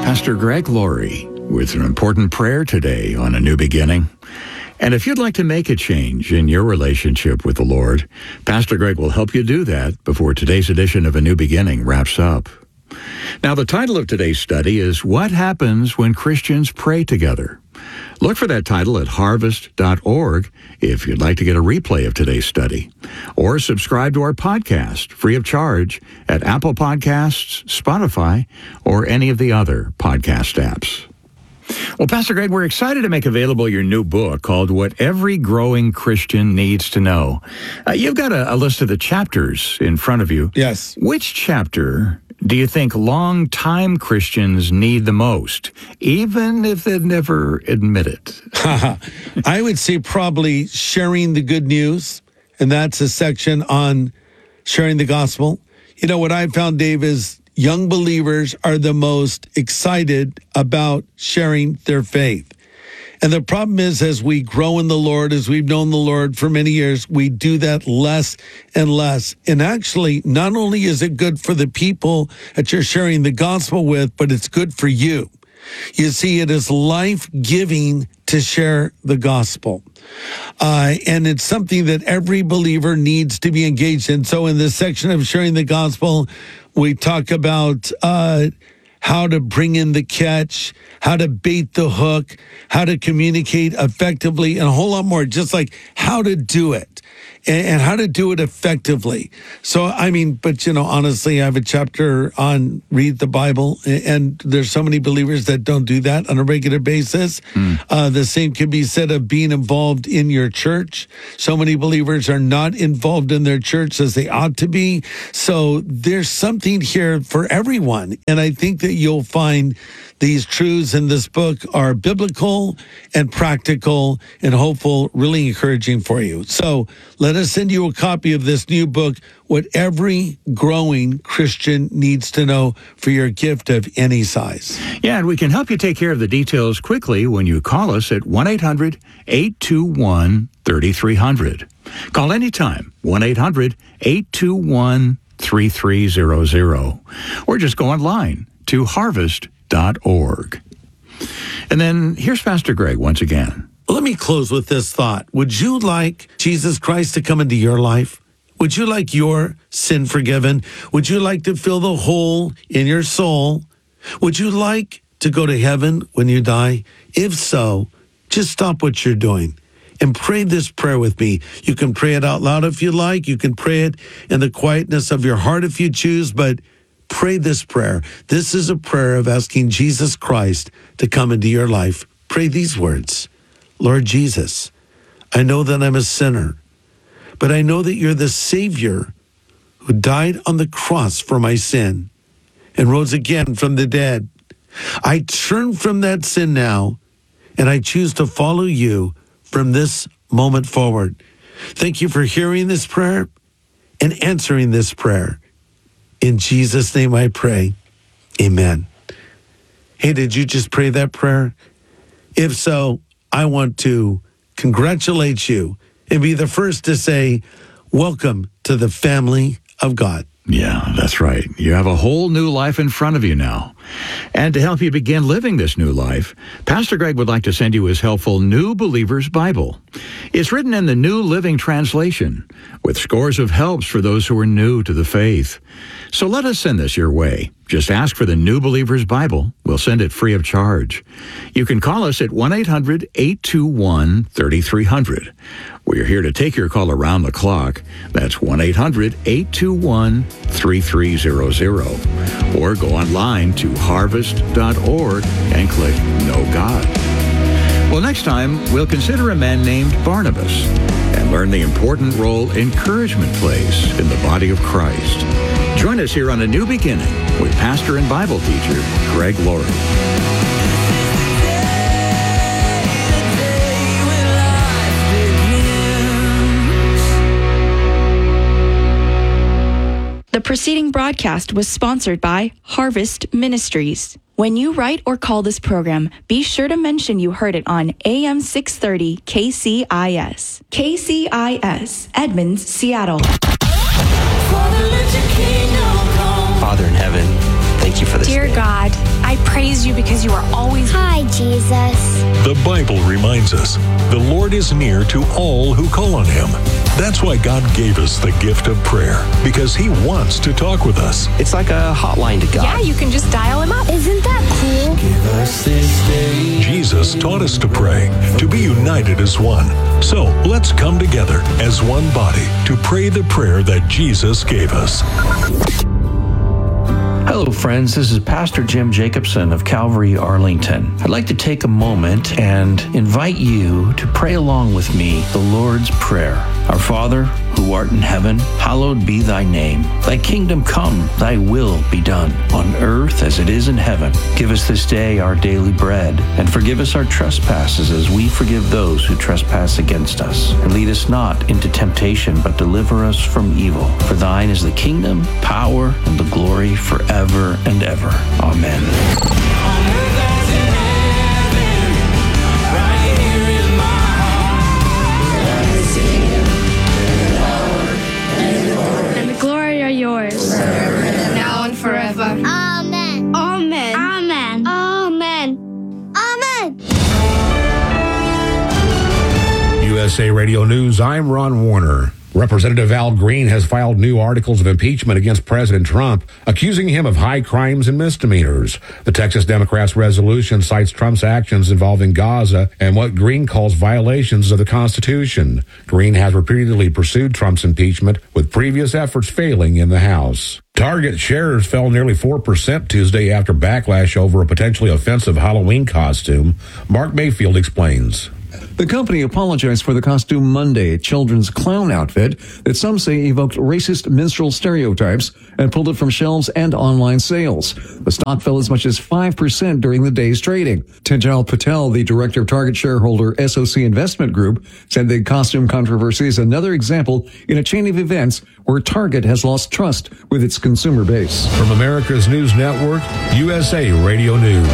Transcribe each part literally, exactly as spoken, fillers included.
Pastor Greg Laurie with an important prayer today on A New Beginning. And if you'd like to make a change in your relationship with the Lord, Pastor Greg will help you do that before today's edition of A New Beginning wraps up. Now, the title of today's study is What Happens When Christians Pray Together? Look for that title at harvest dot org if you'd like to get a replay of today's study. Or subscribe to our podcast free of charge at Apple Podcasts, Spotify, or any of the other podcast apps. Well, Pastor Greg, we're excited to make available your new book called What Every Growing Christian Needs to Know. Uh, you've got a, a list of the chapters in front of you. Yes. Which chapter do you think long-time Christians need the most, even if they've never admit it? I would say probably sharing the good news, and that's a section on sharing the gospel. You know, what I found, Dave, is young believers are the most excited about sharing their faith. And the problem is, as we grow in the Lord, as we've known the Lord for many years, we do that less and less. And actually, not only is it good for the people that you're sharing the gospel with, but it's good for you. You see, it is life-giving to share the gospel. Uh, and it's something that every believer needs to be engaged in. So in this section of sharing the gospel, we talk about uh, how to bring in the catch, how to bait the hook, how to communicate effectively, and a whole lot more, just like how to do it and, and how to do it effectively. So, I mean, but, you know, honestly, I have a chapter on read the Bible, and there's so many believers that don't do that on a regular basis. Mm. Uh, the same can be said of being involved in your church. So many believers are not involved in their church as they ought to be. So there's something here for everyone. And I think that you'll find these truths in this book are biblical and practical and hopeful, really encouraging for you. So let us send you a copy of this new book, What Every Growing Christian Needs to Know, for your gift of any size. Yeah, and we can help you take care of the details quickly when you call us at one eight hundred eight two one three three zero zero. Call anytime, one eight hundred eight two one three three zero zero. Or just go online to harvest dot org. And then here's Pastor Greg once again. Let me close with this thought. Would you like Jesus Christ to come into your life? Would you like your sin forgiven? Would you like to fill the hole in your soul? Would you like to go to heaven when you die? If so, just stop what you're doing and pray this prayer with me. You can pray it out loud if you like. You can pray it in the quietness of your heart if you choose, but pray this prayer. This is a prayer of asking Jesus Christ to come into your life. Pray these words. Lord Jesus, I know that I'm a sinner, but I know that you're the Savior who died on the cross for my sin and rose again from the dead. I turn from that sin now, and I choose to follow you from this moment forward. Thank you for hearing this prayer and answering this prayer. In Jesus' name I pray, amen. Hey, did you just pray that prayer? If so, I want to congratulate you and be the first to say, welcome to the family of God. Yeah, that's right. You have a whole new life in front of you now. And to help you begin living this new life, Pastor Greg would like to send you his helpful New Believer's Bible. It's written in the New Living Translation with scores of helps for those who are new to the faith. So let us send this your way. Just ask for the New Believer's Bible. We'll send it free of charge. You can call us at one eight hundred eight two one three three zero zero. We're here to take your call around the clock. That's one eight hundred eight two one three three zero zero. Or go online to harvest dot org and click Know God. Well, next time, we'll consider a man named Barnabas and learn the important role encouragement plays in the body of Christ. Join us here on A New Beginning with pastor and Bible teacher Greg Laurie. The preceding broadcast was sponsored by Harvest Ministries. When you write or call this program, be sure to mention you heard it on A M six thirty K C I S. K C I S, Edmonds, Seattle. Father in heaven, thank you for this Dear day. God, I I praise you because you are always... Hi, Jesus. The Bible reminds us the Lord is near to all who call on him. That's why God gave us the gift of prayer, because he wants to talk with us. It's like a hotline to God. Yeah, you can just dial him up. Isn't that cool? Give us this day. Jesus taught us to pray, to be united as one. So let's come together as one body to pray the prayer that Jesus gave us. Hello, friends. This is Pastor Jim Jacobson of Calvary, Arlington. I'd like to take a moment and invite you to pray along with me the Lord's Prayer. Our Father, who art in heaven, hallowed be thy name. Thy kingdom come, thy will be done, on earth as it is in heaven. Give us this day our daily bread, and forgive us our trespasses as we forgive those who trespass against us. And lead us not into temptation, but deliver us from evil. For thine is the kingdom, power, and the glory forever and ever. Amen. Yours. Now and forever. Amen. Amen. Amen. Amen. Amen. U S A Radio News, I'm Ron Warner. Representative Al Green has filed new articles of impeachment against President Trump, accusing him of high crimes and misdemeanors. The Texas Democrats' resolution cites Trump's actions involving Gaza and what Green calls violations of the Constitution. Green has repeatedly pursued Trump's impeachment, with previous efforts failing in the House. Target shares fell nearly four percent Tuesday after backlash over a potentially offensive Halloween costume. Mark Mayfield explains. The company apologized for the costume Monday, a children's clown outfit that some say evoked racist minstrel stereotypes, and pulled it from shelves and online sales. The stock fell as much as five percent during the day's trading. Tejal Patel, the director of Target shareholder S O C Investment Group, said the costume controversy is another example in a chain of events where Target has lost trust with its consumer base. From America's News Network, U S A Radio News.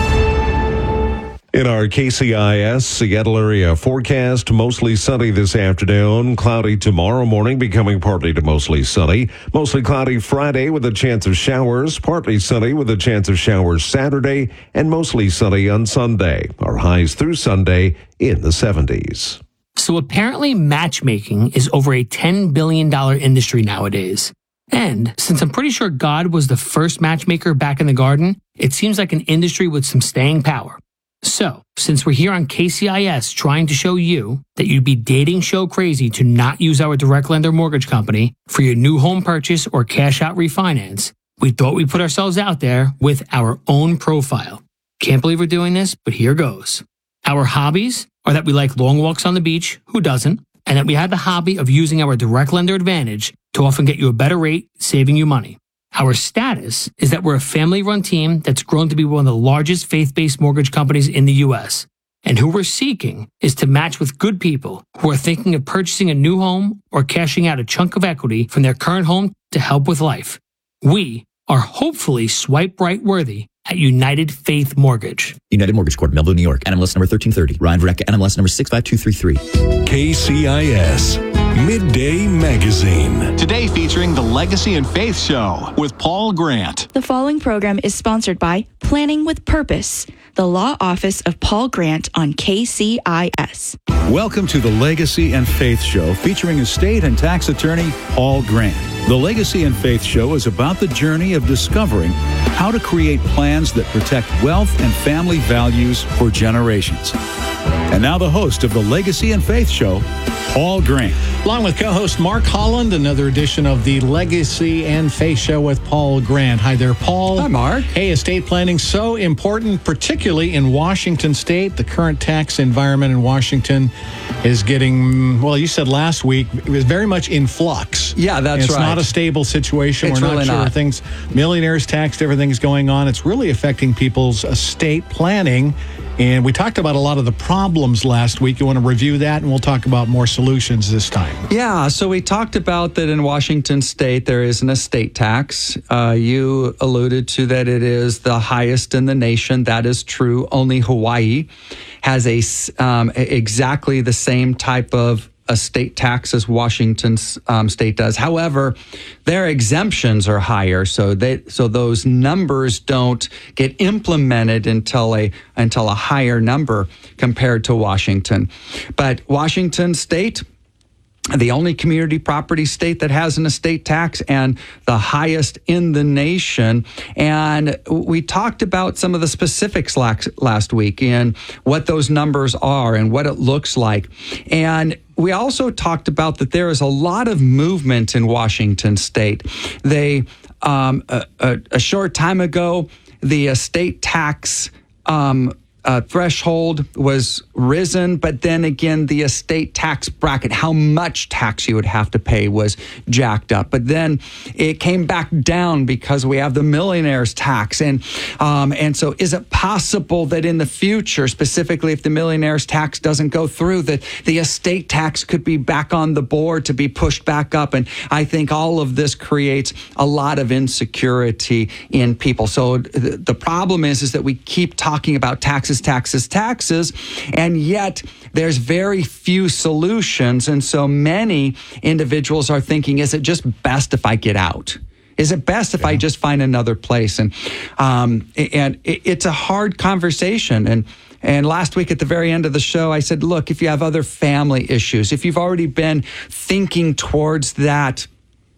In our K C I S Seattle area forecast, mostly sunny this afternoon, cloudy tomorrow morning, becoming partly to mostly sunny. Mostly cloudy Friday with a chance of showers, partly sunny with a chance of showers Saturday, and mostly sunny on Sunday. Our highs through Sunday in the seventies. So apparently matchmaking is over a ten billion dollars industry nowadays. And since I'm pretty sure God was the first matchmaker back in the garden, it seems like an industry with some staying power. So, since we're here on K C I S trying to show you that you'd be dating show crazy to not use our direct lender mortgage company for your new home purchase or cash out refinance, we thought we'd put ourselves out there with our own profile. Can't believe we're doing this, but here goes. Our hobbies are that we like long walks on the beach, who doesn't, and that we have the hobby of using our direct lender advantage to often get you a better rate, saving you money. Our status is that we're a family-run team that's grown to be one of the largest faith-based mortgage companies in the U S. And who we're seeking is to match with good people who are thinking of purchasing a new home or cashing out a chunk of equity from their current home to help with life. We are hopefully swipe right worthy at United Faith Mortgage. United Mortgage Corp, Melville, New York. N M L S number thirteen thirty. Ryan Verrecka, N M L S number six five two three three. K C I S Midday Magazine. Today featuring the Legacy and Faith Show with Paul Grant. The following program is sponsored by Planning with Purpose, the law office of Paul Grant on K C I S. Welcome to the Legacy and Faith Show featuring estate and tax attorney Paul Grant. The Legacy and Faith Show is about the journey of discovering how to create plans that protect wealth and family values for generations. And now the host of the Legacy and Faith Show, Paul Grant. Along with co-host Mark Holland, another edition of the Legacy and Faith Show with Paul Grant. Hi there, Paul. Hi, Mark. Hey, estate planning, so important, particularly in Washington State. The current tax environment in Washington is getting, well, you said last week, it was very much in flux. Yeah, that's it's right. It's not a stable situation. It's We're not really sure not. things, millionaires taxed, everything's going on. It's really affecting people's estate planning. And we talked about a lot of the problems last week. You want to review that, and we'll talk about more solutions this time. Yeah, so we talked about that in Washington State, there is an estate tax. Uh, you alluded to that it is the highest in the nation. That is true. Only Hawaii has a um, exactly the same type of estate tax as Washington um, state does. However, their exemptions are higher, so they so those numbers don't get implemented until a until a higher number compared to Washington. But Washington state, the only community property state that has an estate tax and the highest in the nation. And we talked about some of the specifics last week and what those numbers are and what it looks like. And we also talked about that there is a lot of movement in Washington state. They, um, a, a, a short time ago, the estate tax um Uh, threshold was risen, but then again, the estate tax bracket, how much tax you would have to pay, was jacked up. But then it came back down because we have the millionaire's tax. And um, and so is it possible that in the future, specifically if the millionaire's tax doesn't go through, that the estate tax could be back on the board to be pushed back up? And I think all of this creates a lot of insecurity in people. So th- the problem is, is that we keep talking about taxes, taxes, taxes, and yet there's very few solutions. And so many individuals are thinking, is it just best if I get out? Is it best if yeah. I just find another place? And um, and it's a hard conversation. And And last week at the very end of the show, I said, look, if you have other family issues, if you've already been thinking towards that,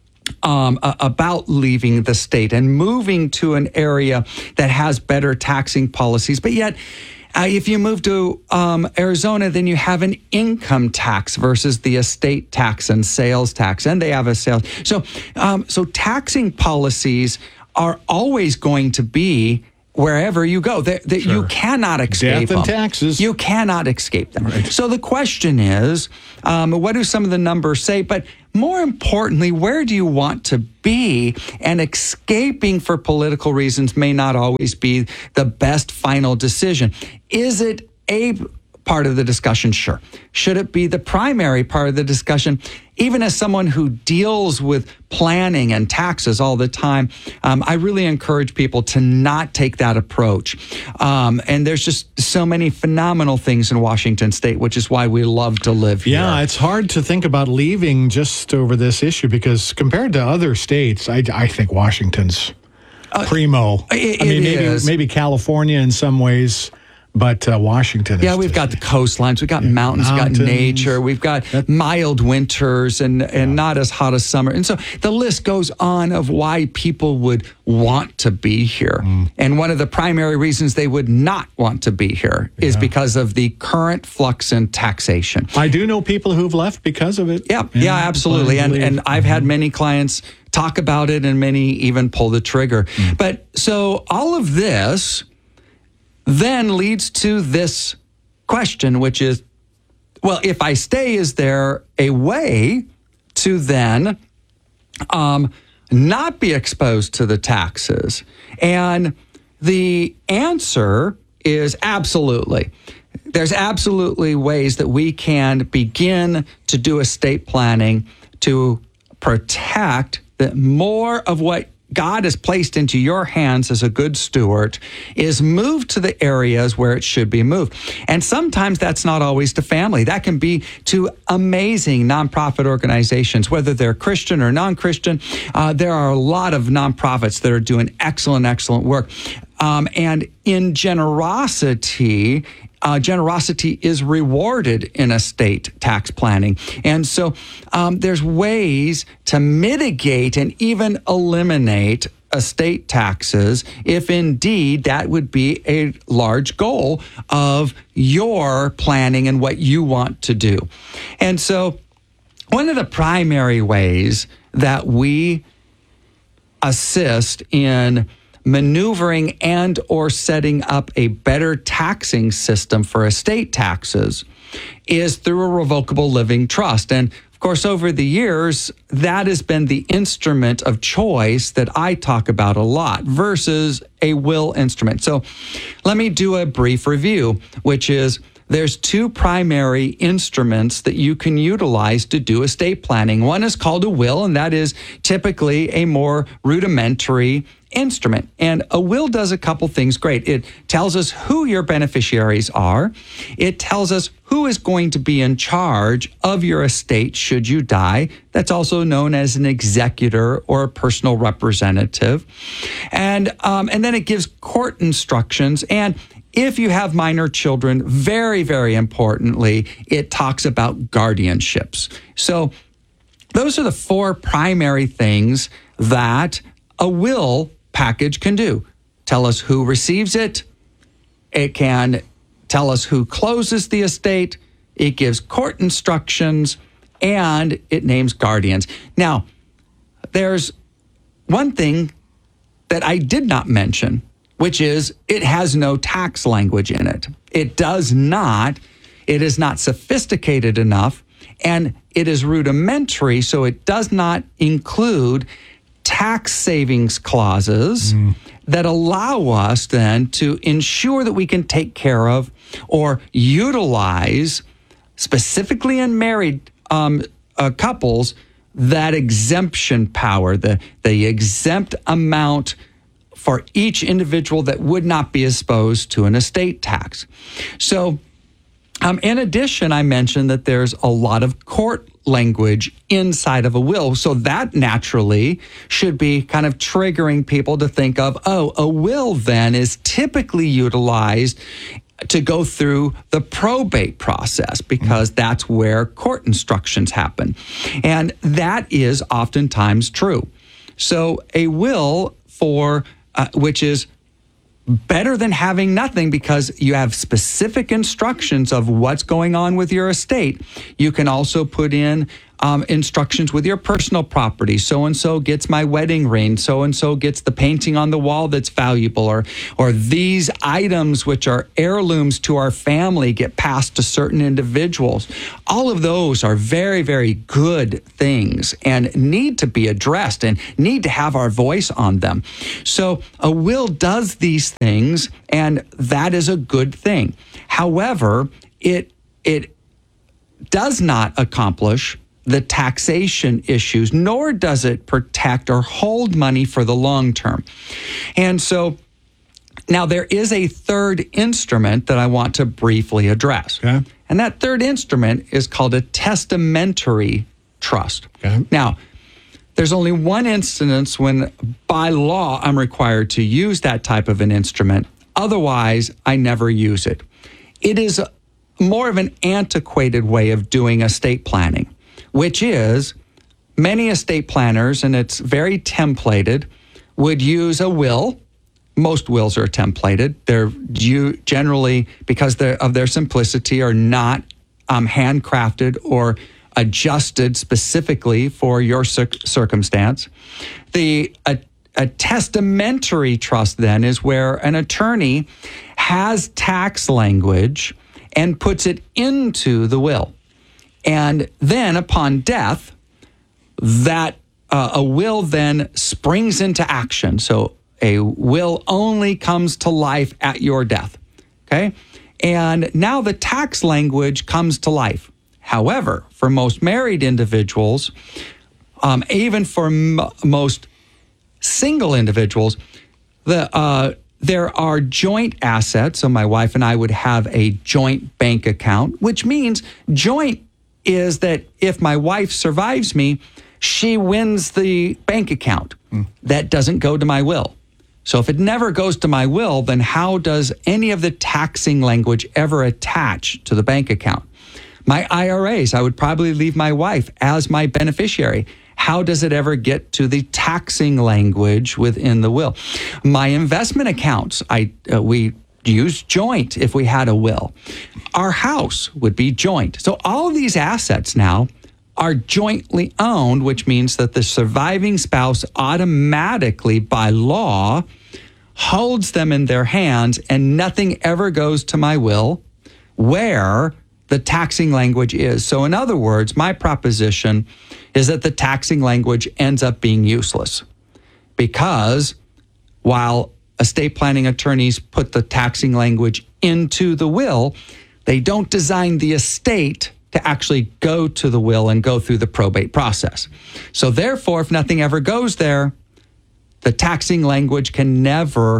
Um, uh, about leaving the state and moving to an area that has better taxing policies. But yet, uh, if you move to um, Arizona, then you have an income tax versus the estate tax and sales tax, and they have a sales. So, um, so taxing policies are always going to be wherever you go. They, they, sure. You cannot escape Death and them. taxes. You cannot escape them. Right. So the question is, um, what do some of the numbers say? But more importantly, where do you want to be? And escaping for political reasons may not always be the best final decision. Is it a part of the discussion? Sure. Should it be the primary part of the discussion? Even as someone who deals with planning and taxes all the time, um, I really encourage people to not take that approach. Um, and there's just so many phenomenal things in Washington state, which is why we love to live here. Yeah, it's hard to think about leaving just over this issue because compared to other states, I, I think Washington's uh, primo. It, I mean, it maybe is. maybe California in some ways. But uh, Washington. Yeah, is we've just, got the coastlines, we've got yeah, mountains, mountains, we've got nature, we've got that, mild winters and, and yeah. not as hot as summer. And so the list goes on of why people would want to be here. Mm. And one of the primary reasons they would not want to be here is yeah. because of the current flux in taxation. I do know people who've left because of it. Yeah, yeah, yeah absolutely. And, and I've mm-hmm. had many clients talk about it and many even pull the trigger. Mm. But so all of this then leads to this question, which is, well, if I stay, is there a way to then um, not be exposed to the taxes? And the answer is absolutely. There's absolutely ways that we can begin to do estate planning to protect the more of what God has placed into your hands as a good steward is moved to the areas where it should be moved. And sometimes that's not always to family. That can be to amazing nonprofit organizations, whether they're Christian or non-Christian. Uh, there are a lot of nonprofits that are doing excellent, excellent work. Um, and in generosity, Uh, generosity is rewarded in estate tax planning. And so um, there's ways to mitigate and even eliminate estate taxes if indeed that would be a large goal of your planning and what you want to do. And so one of the primary ways that we assist in maneuvering and or setting up a better taxing system for estate taxes is through a revocable living trust. And of course, over the years, that has been the instrument of choice that I talk about a lot versus a will instrument. So let me do a brief review, which is there's two primary instruments that you can utilize to do estate planning. One is called a will, and that is typically a more rudimentary instrument. And a will does a couple things great. It tells us who your beneficiaries are. It tells us who is going to be in charge of your estate should you die. That's also known as an executor or a personal representative. And, um, and then it gives court instructions. And if you have minor children, very, very importantly, it talks about guardianships. So those are the four primary things that a will package can do. Tell us who receives it. It can tell us who closes the estate. It gives court instructions, and it names guardians. Now, there's one thing that I did not mention, which is it has no tax language in it. It does not. It is not sophisticated enough, and it is rudimentary, so it does not include tax savings clauses mm. that allow us then to ensure that we can take care of or utilize, specifically in married um, uh, couples, that exemption power, the, the exempt amount for each individual that would not be exposed to an estate tax. So, um, in addition, I mentioned that there's a lot of court language inside of a will. So that naturally should be kind of triggering people to think of, oh, a will then is typically utilized to go through the probate process because that's where court instructions happen. And that is oftentimes true. So a will for, uh, which is better than having nothing because you have specific instructions of what's going on with your estate. You can also put in um, instructions with your personal property. So-and-so gets my wedding ring. So-and-so gets the painting on the wall that's valuable. Or, or these items, which are heirlooms to our family, get passed to certain individuals. All of those are very, very good things and need to be addressed and need to have our voice on them. So a will does these things, and that is a good thing. However, it it does not accomplish the taxation issues, nor does it protect or hold money for the long term. And so now there is a third instrument that I want to briefly address. Okay. And that third instrument is called a testamentary trust. Okay. Now, there's only one instance when by law I'm required to use that type of an instrument. Otherwise, I never use it. It is more of an antiquated way of doing estate planning, which is many estate planners, and it's very templated, would use a will. Most wills are templated. They're generally, because they're, of their simplicity, are not um, handcrafted or adjusted specifically for your cir- circumstance. The a, a testamentary trust then is where an attorney has tax language and puts it into the will. And then upon death, that uh, a will then springs into action. So a will only comes to life at your death. Okay? And now the tax language comes to life. However, for most married individuals, um, even for m- most single individuals, the uh, there are joint assets. So my wife and I would have a joint bank account, which means joint is that if my wife survives me, she wins the bank account. Mm. That doesn't go to my will. So if it never goes to my will, then how does any of the taxing language ever attach to the bank account? My I R As, I would probably leave my wife as my beneficiary. How does it ever get to the taxing language within the will? My investment accounts, I uh, we use joint if we had a will. Our house would be joint. So all of these assets now are jointly owned, which means that the surviving spouse automatically, by law, holds them in their hands, and nothing ever goes to my will where the taxing language is. So in other words, my proposition is that the taxing language ends up being useless because while estate planning attorneys put the taxing language into the will, they don't design the estate to actually go to the will and go through the probate process. So therefore, if nothing ever goes there, the taxing language can never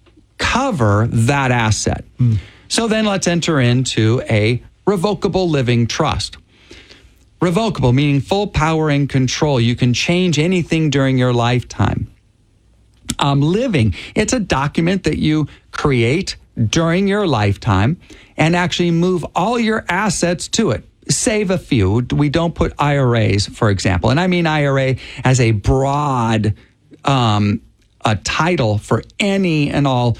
cover that asset. Mm. So then let's enter into a revocable living trust. Revocable, meaning full power and control. You can change anything during your lifetime. Um, living, it's a document that you create during your lifetime and actually move all your assets to it. Save a few. We don't put I R As, for example. And I mean I R A as a broad um, a title for any and all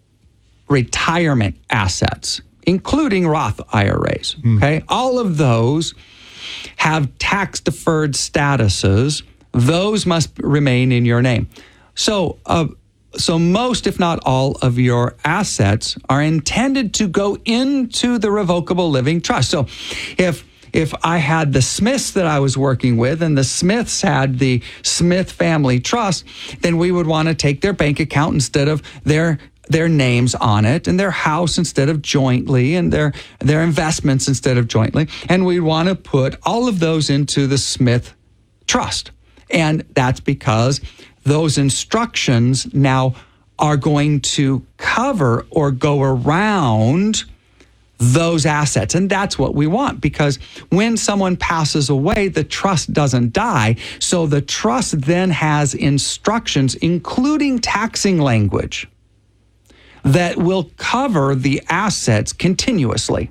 retirement assets, including Roth I R As. Mm. Okay, all of those have tax-deferred statuses. Those must remain in your name. So, uh, so most, if not all, of your assets are intended to go into the revocable living trust. So, if if I had the Smiths that I was working with, and the Smiths had the Smith Family Trust, then we would want to take their bank account instead of their their names on it, and their house instead of jointly, and their their investments instead of jointly, and we want to put all of those into the Smith Trust. And that's because those instructions now are going to cover or go around those assets. And that's what we want, because when someone passes away, the trust doesn't die. So the trust then has instructions, including taxing language, that will cover the assets continuously.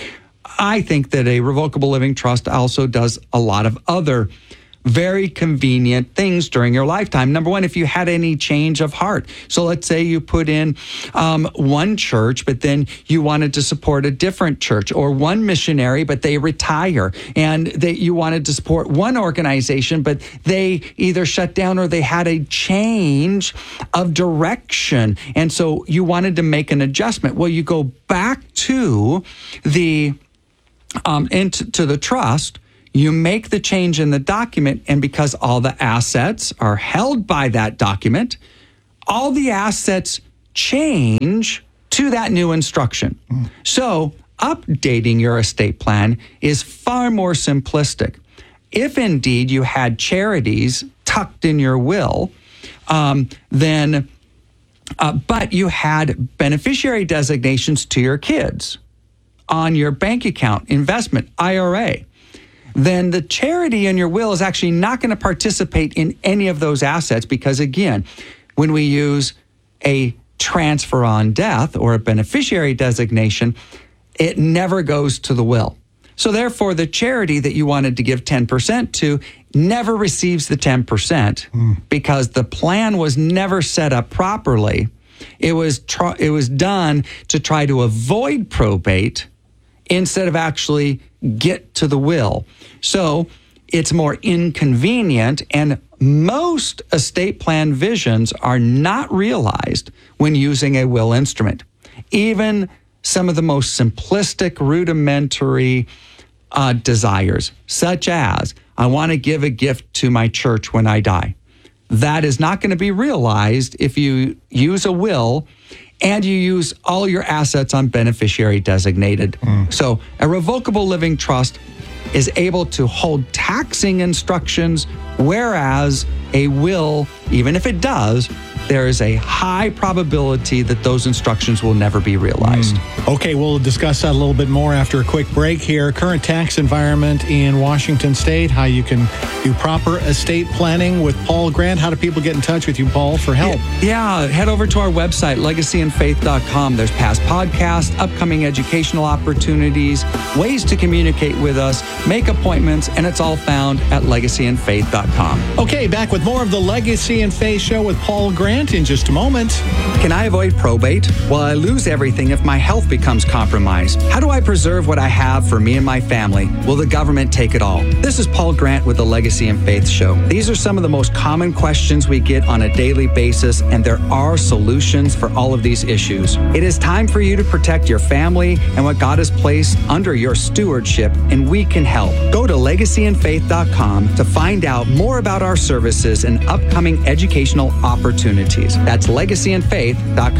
I think that a revocable living trust also does a lot of other very convenient things during your lifetime. Number one, if you had any change of heart. So let's say you put in um, one church, but then you wanted to support a different church, or one missionary, but they retire, and that you wanted to support one organization, but they either shut down or they had a change of direction. And so you wanted to make an adjustment. Well, you go back to the, um, into to the trust. You make the change in the document, and because all the assets are held by that document, all the assets change to that new instruction. Mm. So updating your estate plan is far more simplistic. If indeed you had charities tucked in your will, um, then, uh, but you had beneficiary designations to your kids on your bank account, investment, I R A, then the charity in your will is actually not going to participate in any of those assets, because, again, when we use a transfer on death or a beneficiary designation, it never goes to the will. So therefore, the charity that you wanted to give ten percent to never receives the ten percent mm. because the plan was never set up properly. It was tr- it was done to try to avoid probate instead of actually get to the will. So it's more inconvenient, and most estate plan visions are not realized when using a will instrument. Even some of the most simplistic, rudimentary uh, desires, such as, I want to give a gift to my church when I die. That is not going to be realized if you use a will and you use all your assets on beneficiary designated. Mm. So a revocable living trust is able to hold taxing instructions, whereas a will, even if it does, there is a high probability that those instructions will never be realized. Mm. Okay, we'll discuss that a little bit more after a quick break here. Current tax environment in Washington State, how you can do proper estate planning with Paul Grant. How do people get in touch with you, Paul, for help? Yeah, head over to our website, legacy and faith dot com. There's past podcasts, upcoming educational opportunities, ways to communicate with us, make appointments, and it's all found at legacy and faith dot com. Okay, back with more of the Legacy and Faith Show with Paul Grant in just a moment. Can I avoid probate? Well, I lose everything if my health becomes compromised. How do I preserve what I have for me and my family? Will the government take it all? This is Paul Grant with the Legacy and Faith Show. These are some of the most common questions we get on a daily basis, and there are solutions for all of these issues. It is time for you to protect your family and what God has placed under your stewardship, and we can help. Go to legacy and faith dot com to find out more about our services and upcoming educational opportunities. That's legacy and faith dot com.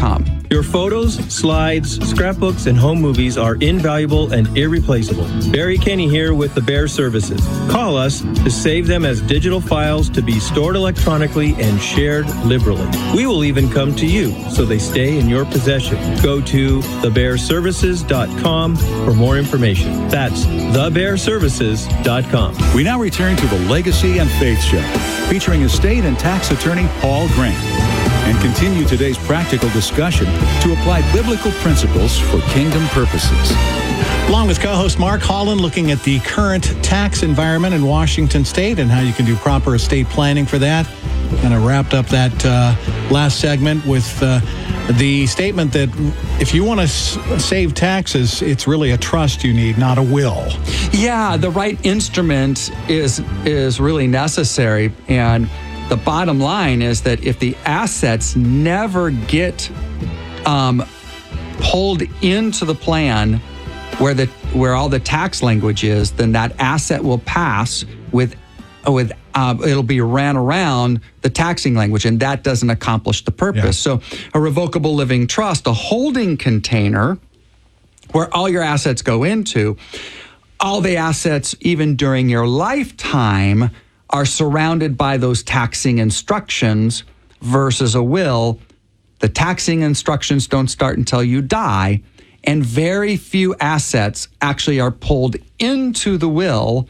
Your photos, slides, scrapbooks, and home movies are invaluable and irreplaceable. Barry Kenny here with the Bear Services. Call us to save them as digital files to be stored electronically and shared liberally. We will even come to you so they stay in your possession. Go to the bear services dot com for more information. That's the bear services dot com. We now return to the Legacy and Faith Show, featuring estate and tax attorney Paul Grant, and continue today's practical discussion to apply biblical principles for kingdom purposes. Along with co-host Mark Holland, looking at the current tax environment in Washington State and how you can do proper estate planning for that. Kind of wrapped up that uh, last segment with uh, the statement that if you want to s- save taxes, it's really a trust you need, not a will. Yeah, the right instrument is is really necessary. And the bottom line is that if the assets never get um, pulled into the plan where the where all the tax language is, then that asset will pass with with uh, it'll be ran around the taxing language, and that doesn't accomplish the purpose. Yeah. So a revocable living trust, a holding container where all your assets go into, all the assets, even during your lifetime, are surrounded by those taxing instructions versus a will. The taxing instructions don't start until you die, and very few assets actually are pulled into the will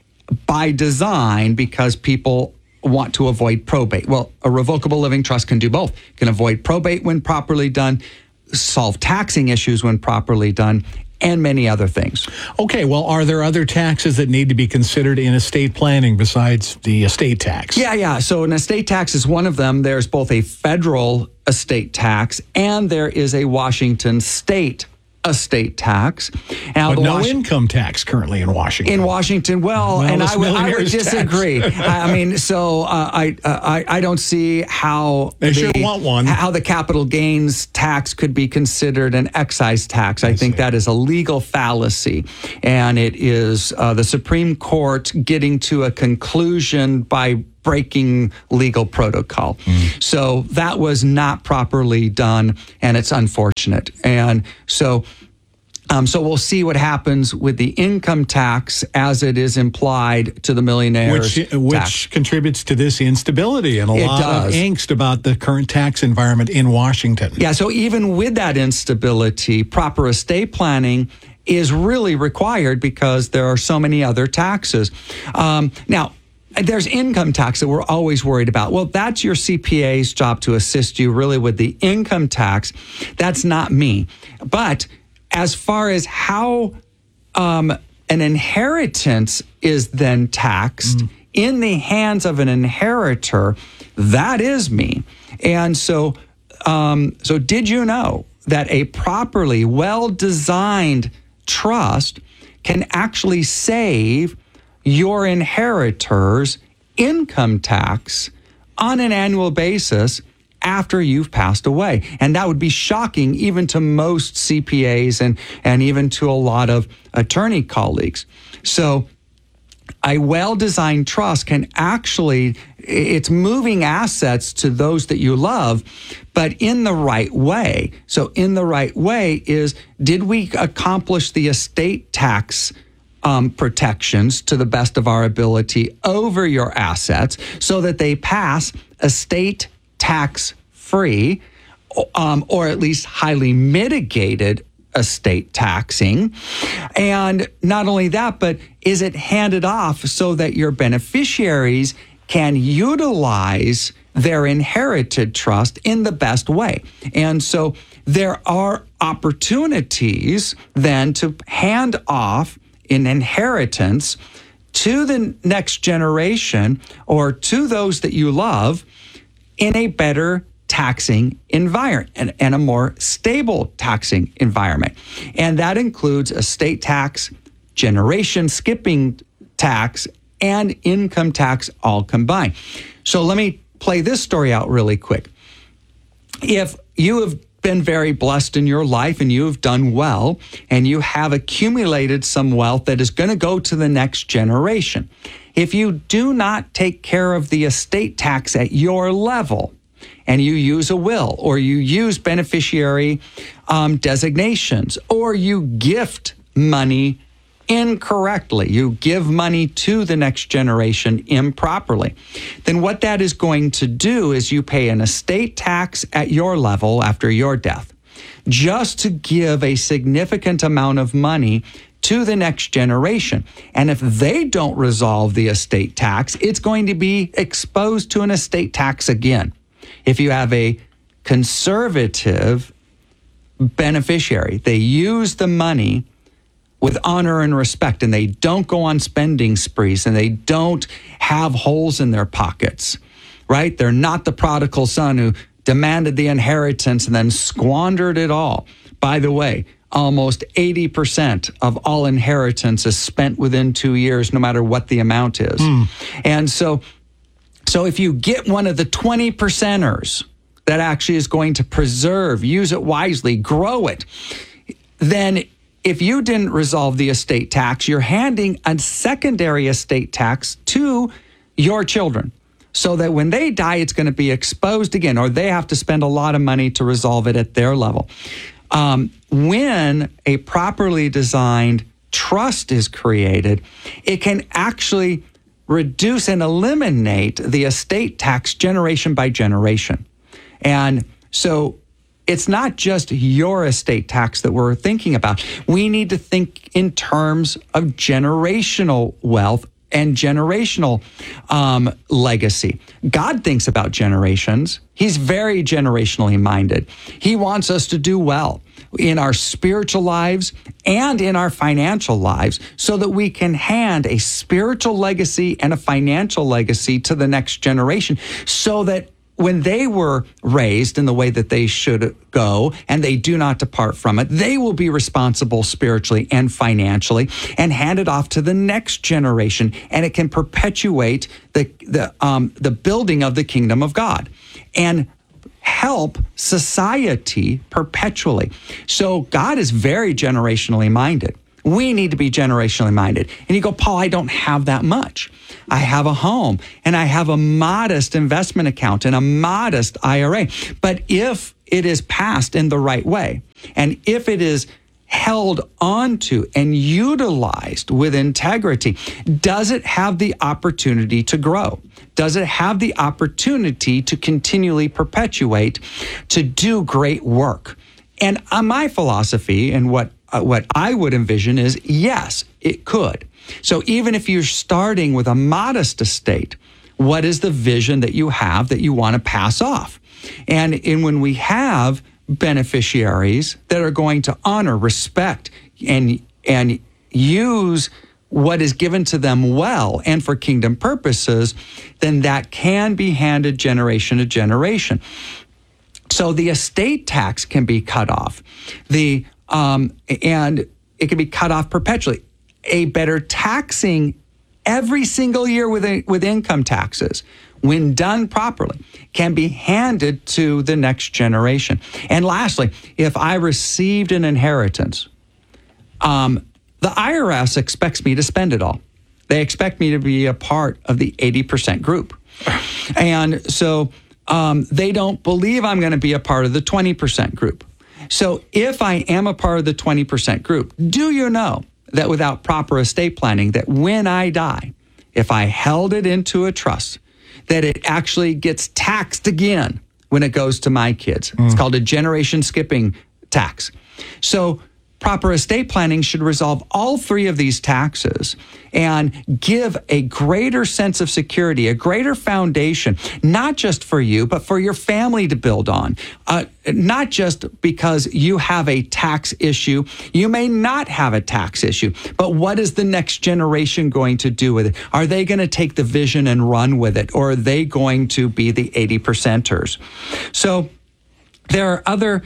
by design because people want to avoid probate. Well, a revocable living trust can do both. It can avoid probate when properly done, solve taxing issues when properly done, and many other things. Okay, well, are there other taxes that need to be considered in estate planning besides the estate tax? Yeah, yeah. So an estate tax is one of them. There's both a federal estate tax and there is a Washington state estate tax. Now, but no Was- income tax currently in Washington. In Washington, well, well and I would, I would disagree. I, I mean, so uh, I, uh, I I don't see how they the, sure want one. How the capital gains tax could be considered an excise tax. I, I think see. that is a legal fallacy, and it is uh, the Supreme Court getting to a conclusion by breaking legal protocol. Mm. So that was not properly done, and it's unfortunate. And so um, so we'll see what happens with the income tax as it is implied to the millionaires. Which, which contributes to this instability and a it lot does. of angst about the current tax environment in Washington. Yeah, so even with that instability, proper estate planning is really required because there are so many other taxes. Um, now, there's income tax that we're always worried about. Well, that's your C P A's job to assist you really with the income tax. That's not me. But as far as how um, an inheritance is then taxed mm. in the hands of an inheritor, that is me. And so, um, so did you know that a properly well-designed trust can actually save your inheritors income tax on an annual basis after you've passed away? And that would be shocking even to most C P As and, and even to a lot of attorney colleagues. So a well-designed trust can actually, it's moving assets to those that you love, but in the right way. So in the right way is, did we accomplish the estate tax Um, protections to the best of our ability over your assets so that they pass estate tax free um, or at least highly mitigated estate taxing? And not only that, but is it handed off so that your beneficiaries can utilize their inherited trust in the best way? And so there are opportunities then to hand off in inheritance to the next generation or to those that you love in a better taxing environment and, and a more stable taxing environment. And that includes estate tax, generation skipping tax, and income tax all combined. So let me play this story out really quick. If you have been very blessed in your life and you have done well and you have accumulated some wealth that is going to go to the next generation, if you do not take care of the estate tax at your level, and you use a will, or you use beneficiary um, designations, or you gift money incorrectly, you give money to the next generation improperly, then what that is going to do is you pay an estate tax at your level after your death, just to give a significant amount of money to the next generation. And if they don't resolve the estate tax, it's going to be exposed to an estate tax again. If you have a conservative beneficiary, they use the money with honor and respect, and they don't go on spending sprees, and they don't have holes in their pockets, right? They're not the prodigal son who demanded the inheritance and then squandered it all. By the way, almost eighty percent of all inheritance is spent within two years, no matter what the amount is. Mm. And so, so if you get one of the twenty percenters that actually is going to preserve, use it wisely, grow it, then if you didn't resolve the estate tax, you're handing a secondary estate tax to your children, so that when they die, it's going to be exposed again, or they have to spend a lot of money to resolve it at their level. Um, when a properly designed trust is created, it can actually reduce and eliminate the estate tax generation by generation. And so it's not just your estate tax that we're thinking about. We need to think in terms of generational wealth and generational um, legacy. God thinks about generations. He's very generationally minded. He wants us to do well in our spiritual lives and in our financial lives, so that we can hand a spiritual legacy and a financial legacy to the next generation, so that when they were raised in the way that they should go and they do not depart from it, they will be responsible spiritually and financially and hand it off to the next generation. And it can perpetuate the the um, the building of the kingdom of God and help society perpetually. So God is very generationally minded. We need to be generationally minded. And you go, Paul, I don't have that much. I have a home and I have a modest investment account and a modest I R A. But if it is passed in the right way, and if it is held onto and utilized with integrity, does it have the opportunity to grow? Does it have the opportunity to continually perpetuate, to do great work? And uh, my philosophy and what Uh, what I would envision is, yes, it could. So even if you're starting with a modest estate, what is the vision that you have that you want to pass off? And, and when we have beneficiaries that are going to honor, respect, and, and use what is given to them well and for kingdom purposes, then that can be handed generation to generation. So the estate tax can be cut off. The Um, and it can be cut off perpetually. A better taxing every single year with, a, with income taxes, when done properly, can be handed to the next generation. And lastly, if I received an inheritance, um, the I R S expects me to spend it all. They expect me to be a part of the eighty percent group. And so um, they don't believe I'm going to be a part of the twenty percent group. So if I am a part of the twenty percent group, do you know that without proper estate planning, that when I die, if I held it into a trust, that it actually gets taxed again when it goes to my kids? Mm. It's called a generation skipping tax. So proper estate planning should resolve all three of these taxes and give a greater sense of security, a greater foundation, not just for you, but for your family to build on. Uh, not just because you have a tax issue. You may not have a tax issue, but what is the next generation going to do with it? Are they going to take the vision and run with it, or are they going to be the eighty percenters? So there are other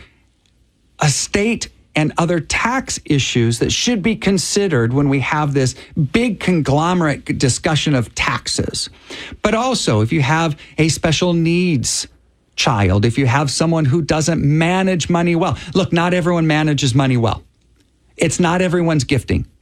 estate and other tax issues that should be considered when we have this big conglomerate discussion of taxes. But also, if you have a special needs child, if you have someone who doesn't manage money well. Look, not everyone manages money well. It's not everyone's gifting.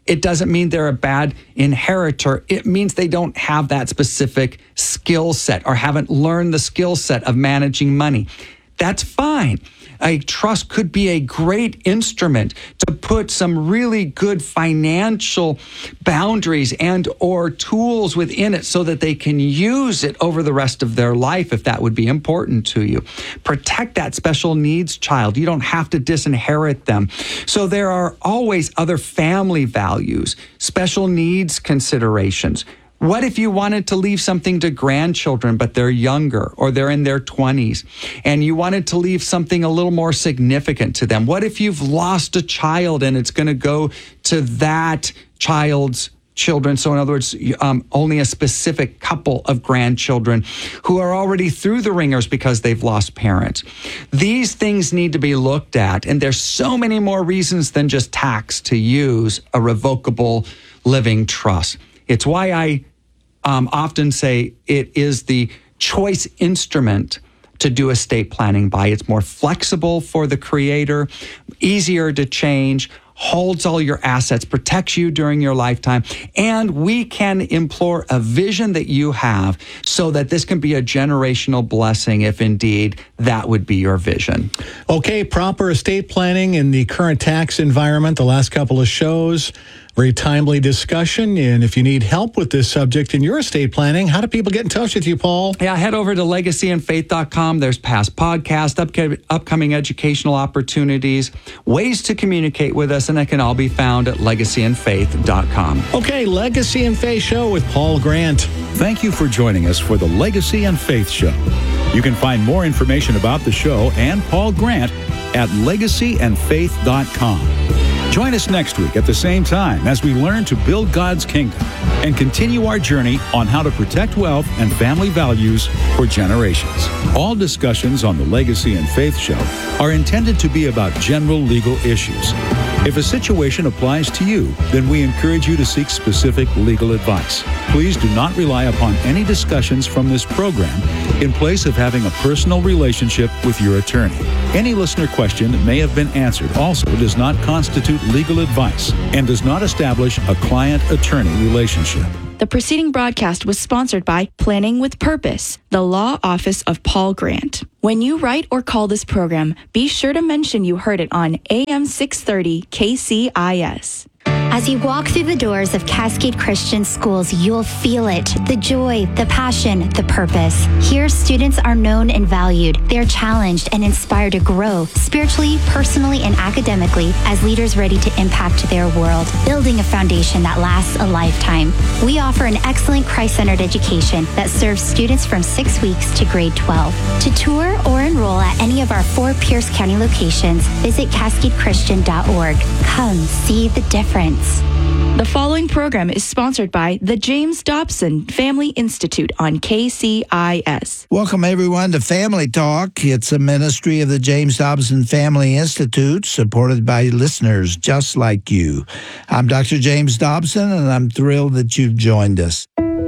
it doesn't mean they're a bad inheritor. It means they don't have that specific skill set or haven't learned the skill set of managing money. That's fine. A trust could be a great instrument to put some really good financial boundaries and or tools within it so that they can use it over the rest of their life if that would be important to you. Protect that special needs child. You don't have to disinherit them. So there are always other family values, special needs considerations. What if you wanted to leave something to grandchildren, but they're younger or they're in their twenties, and you wanted to leave something a little more significant to them? What if you've lost a child and it's going to go to that child's children? So in other words, um, only a specific couple of grandchildren who are already through the ringers because they've lost parents. These things need to be looked at, and there's so many more reasons than just tax to use a revocable living trust. It's why I um, often say it is the choice instrument to do estate planning by. It's more flexible for the creator, easier to change, holds all your assets, protects you during your lifetime, and we can implore a vision that you have so that this can be a generational blessing if indeed that would be your vision. Okay, proper estate planning in the current tax environment, the last couple of shows, very timely discussion. And if you need help with this subject in your estate planning, how do people get in touch with you, Paul? Yeah, head over to legacy and faith dot com. There's past podcasts, up- upcoming educational opportunities, ways to communicate with us, and that can all be found at legacy and faith dot com. Okay, Legacy and Faith Show with Paul Grant. Thank you for joining us for the Legacy and Faith Show. You can find more information about the show and Paul Grant at legacy and faith dot com. Join us next week at the same time as we learn to build God's kingdom and continue our journey on how to protect wealth and family values for generations. All discussions on the Legacy and Faith Show are intended to be about general legal issues. If a situation applies to you, then we encourage you to seek specific legal advice. Please do not rely upon any discussions from this program in place of having a personal relationship with your attorney. Any listener question that may have been answered also does not constitute legal advice and does not establish a client-attorney relationship. The preceding broadcast was sponsored by Planning with Purpose, the law office of Paul Grant. When you write or call this program, be sure to mention you heard it on A M six thirty K C I S. As you walk through the doors of Cascade Christian Schools, you'll feel it. The joy, the passion, the purpose. Here, students are known and valued. They're challenged and inspired to grow spiritually, personally, and academically as leaders ready to impact their world, building a foundation that lasts a lifetime. We offer an excellent Christ-centered education that serves students from six weeks to grade twelve. To tour or enroll at any of our four Pierce County locations, visit cascade christian dot org. Come see the difference. The following program is sponsored by the James Dobson Family Institute on K C I S. Welcome, everyone, to Family Talk. It's a ministry of the James Dobson Family Institute, supported by listeners just like you. I'm Doctor James Dobson, and I'm thrilled that you've joined us.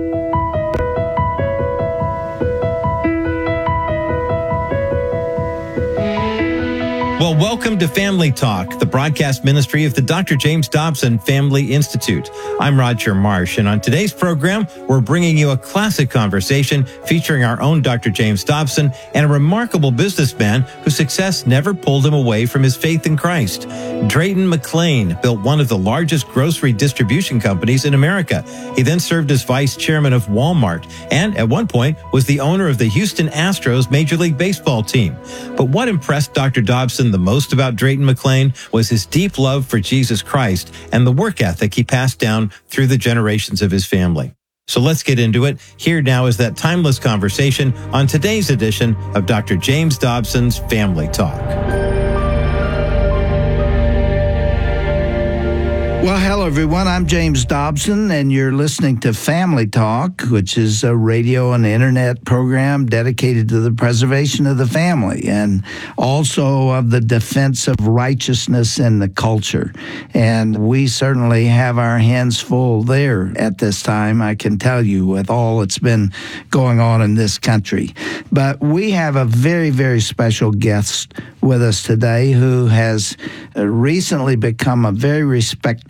Well, welcome to Family Talk, the broadcast ministry of the Doctor James Dobson Family Institute. I'm Roger Marsh, and on today's program, we're bringing you a classic conversation featuring our own Doctor James Dobson and a remarkable businessman whose success never pulled him away from his faith in Christ. Drayton McLane built one of the largest grocery distribution companies in America. He then served as vice chairman of Walmart and, at one point, was the owner of the Houston Astros Major League Baseball team. But what impressed Doctor Dobson the most about Drayton McLane was his deep love for Jesus Christ and the work ethic he passed down through the generations of his family. So let's get into it. Here now is that timeless conversation on today's edition of Doctor James Dobson's Family Talk. Well, hello, everyone. I'm James Dobson, and you're listening to Family Talk, which is a radio and internet program dedicated to the preservation of the family and also of the defense of righteousness in the culture. And we certainly have our hands full there at this time, I can tell you, with all that's been going on in this country. But we have a very, very special guest with us today who has recently become a very respected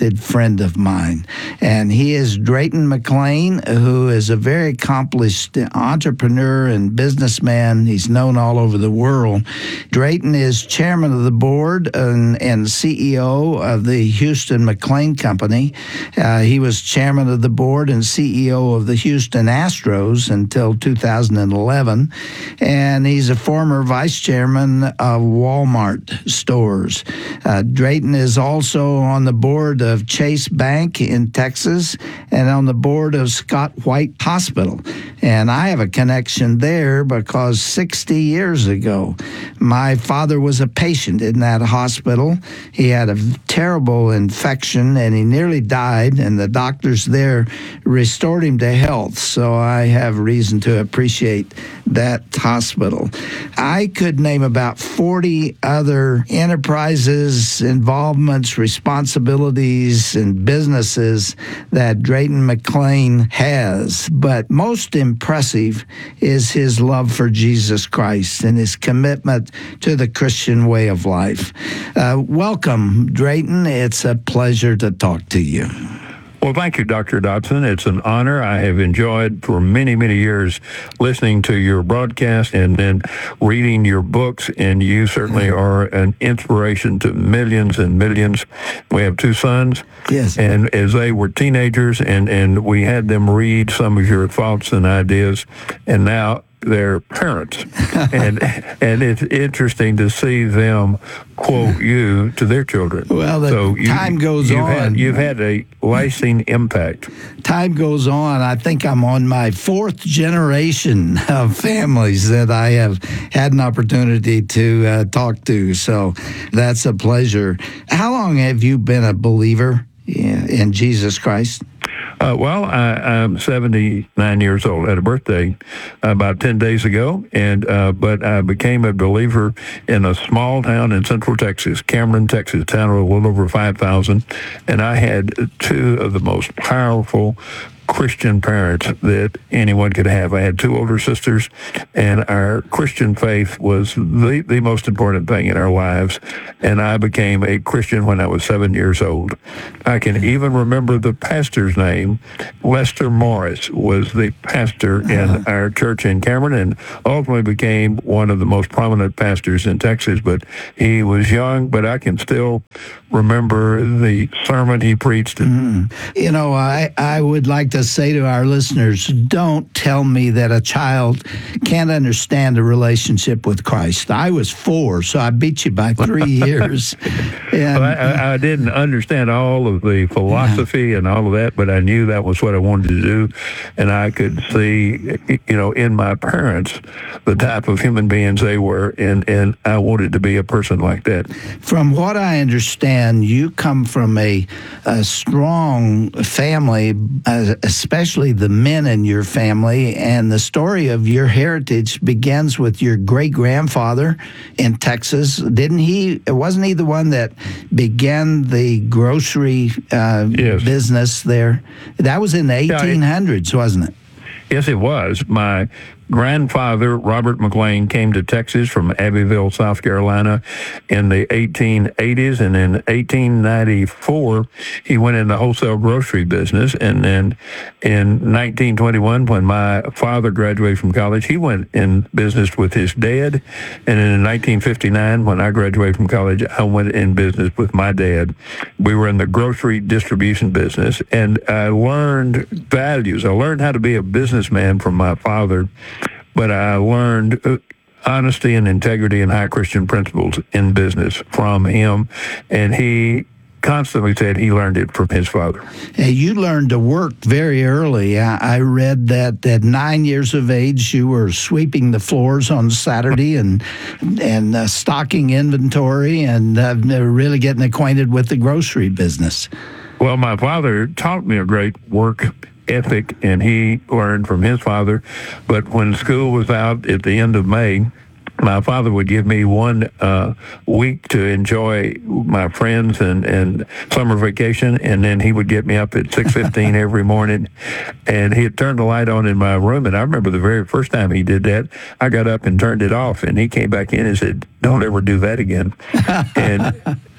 trusted friend of mine. And he is Drayton McLean, who is a very accomplished entrepreneur and businessman. He's known all over the world. Drayton is chairman of the board and, and C E O of the Houston McLean Company. Uh, he was chairman of the board and C E O of the Houston Astros until two thousand eleven. And he's a former vice chairman of Walmart stores. Uh, Drayton is also on the board of Chase Bank in Texas and on the board of Scott White Hospital. And I have a connection there because sixty years ago, my father was a patient in that hospital. He had a terrible infection and he nearly died, and the doctors there restored him to health. So I have reason to appreciate that hospital. I could name about forty other enterprises, involvements, responsibilities, and businesses that Drayton McLean has. But most impressive is his love for Jesus Christ and his commitment to the Christian way of life. Uh, welcome, Drayton. It's a pleasure to talk to you. Well, thank you, Doctor Dobson. It's an honor. I have enjoyed for many, many years listening to your broadcast and then reading your books, and you certainly are an inspiration to millions and millions. We have two sons. Yes. And as they were teenagers, and, and we had them read some of your thoughts and ideas, and now they're parents. and and it's interesting to see them quote you to their children. Well, the so you, time goes you've on. Had, you've had a lasting impact. Time goes on. I think I'm on my fourth generation of families that I have had an opportunity to uh, talk to. So that's a pleasure. How long have you been a believer in, in Jesus Christ? Uh, well, I, I'm seventy-nine years old. I had a birthday about ten days ago, and uh, but I became a believer in a small town in Central Texas, Cameron, Texas, a town of a little over five thousand, and I had two of the most powerful Christian parents that anyone could have. I had two older sisters, and our Christian faith was the, the most important thing in our lives, and I became a Christian when I was seven years old. I can even remember the pastor's name. Lester Morris was the pastor in our church in Cameron, and ultimately became one of the most prominent pastors in Texas, but he was young, but I can still remember the sermon he preached. Mm. You know, I, I would like to say to our listeners, don't tell me that a child can't understand a relationship with Christ. I was four, so I beat you by three years. And, well, I, I didn't understand all of the philosophy yeah. and all of that, but I knew that was what I wanted to do, and I could see, you know, in my parents, the type of human beings they were, and, and I wanted to be a person like that. From what I understand, you come from a, a strong family, uh, especially the men in your family, and the story of your heritage begins with your great-grandfather in Texas. Didn't he, wasn't he the one that began the grocery uh, yes. business there? That was in the eighteen hundreds, yeah, it, wasn't it? Yes, it was. My grandfather, Robert McLean, came to Texas from Abbeville, South Carolina in the eighteen eighties, and in eighteen ninety-four, he went in the wholesale grocery business, and then in nineteen twenty-one, when my father graduated from college, he went in business with his dad, and in nineteen fifty-nine, when I graduated from college, I went in business with my dad. We were in the grocery distribution business, and I learned values. I learned how to be a businessman from my father, but I learned uh, honesty and integrity and high Christian principles in business from him, and he constantly said he learned it from his father. Hey, you learned to work very early. I, I read that at nine years of age, you were sweeping the floors on Saturday and and uh, stocking inventory and uh, really getting acquainted with the grocery business. Well, my father taught me a great work ethic, and he learned from his father. But when school was out at the end of May, my father would give me one uh, week to enjoy my friends and, and summer vacation, and then he would get me up at six fifteen every morning, and he'd turn the light on in my room. And I remember the very first time he did that, I got up and turned it off, and he came back in and said, "Don't ever do that again." and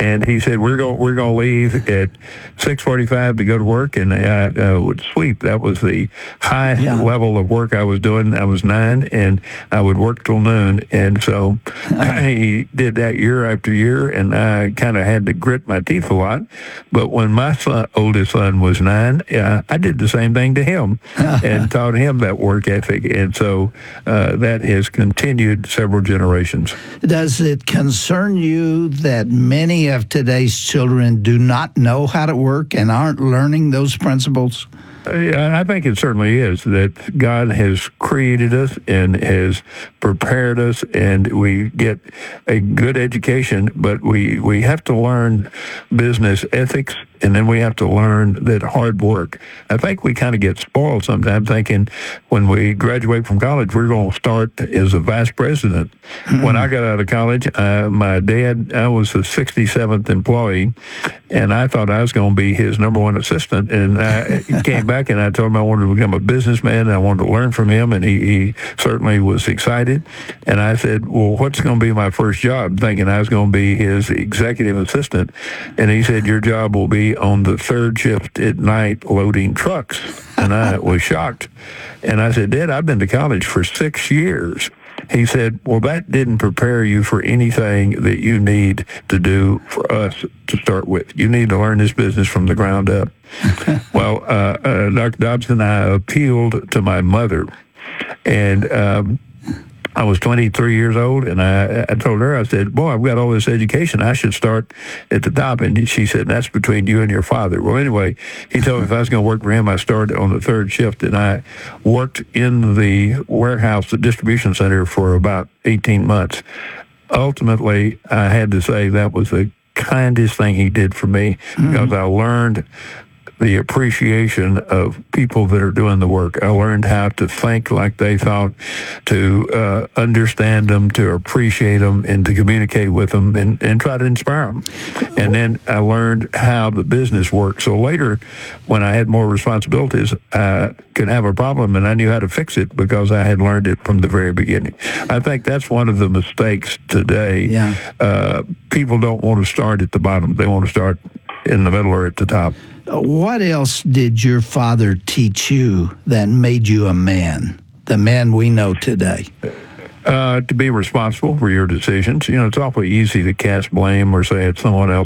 and he said, we're going we're going to leave at six forty-five to go to work, and I uh, would sweep. That was the high yeah. level of work I was doing. I was nine, and I would work till noon, and so he did that year after year, and I kind of had to grit my teeth a lot. But when my son, oldest son was nine, uh, I did the same thing to him and taught him that work ethic, and so uh, that has continued several generations. Does it concern you that many of today's children do not know how to work and aren't learning those principles? I think it certainly is, that God has created us and has prepared us, and we get a good education, but we, we have to learn business ethics, and then we have to learn that hard work. I think we kind of get spoiled sometimes thinking when we graduate from college, we're going to start as a vice president. Mm-hmm. When I got out of college, uh, my dad, I was the sixty-seventh employee, and I thought I was going to be his number one assistant, and I came back and I told him I wanted to become a businessman, and I wanted to learn from him, and he, he certainly was excited. And I said, well, what's going to be my first job? Thinking I was going to be his executive assistant. And he said, your job will be on the third shift at night loading trucks. And I was shocked. And I said, Dad, I've been to college for six years. He said, well, that didn't prepare you for anything that you need to do for us to start with. You need to learn this business from the ground up. Well, uh, uh, Doctor Dobson, I appealed to my mother, and um, I was twenty-three years old, and I, I told her, I said, boy, I've got all this education. I should start at the top. And she said, that's between you and your father. Well, anyway, he told me if I was going to work for him, I started on the third shift, and I worked in the warehouse, the distribution center, for about eighteen months. Ultimately, I had to say that was the kindest thing he did for me, mm-hmm. because I learned the appreciation of people that are doing the work. I learned how to think like they thought, to uh, understand them, to appreciate them, and to communicate with them, and, and try to inspire them. And then I learned how the business works. So later, when I had more responsibilities, I could have a problem, and I knew how to fix it because I had learned it from the very beginning. I think that's one of the mistakes today. Yeah. Uh, people don't want to start at the bottom. They want to start in the middle or at the top. What else did your father teach you that made you a man, the man we know today? Uh, to be responsible for your decisions. You know, it's awfully easy to cast blame or say it's someone else.